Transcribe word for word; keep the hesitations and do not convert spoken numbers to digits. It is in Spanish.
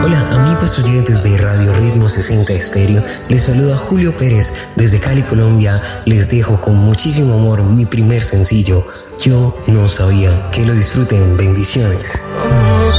Hola amigos oyentes de Radio Ritmo sesenta Estéreo, les saluda Julio Pérez desde Cali, Colombia. Les dejo con muchísimo amor mi primer sencillo, Yo No Sabía. Que lo disfruten, bendiciones. Vamos